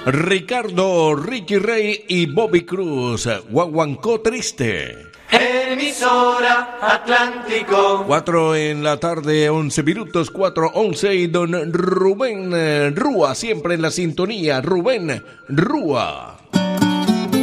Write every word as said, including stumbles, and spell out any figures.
Ricardo, Ricky Rey y Bobby Cruz, Guaguancó Triste. Emisora Atlántico. Cuatro en la tarde, once minutos, cuatro once, y don Rubén Rúa, siempre en la sintonía. Rubén Rúa.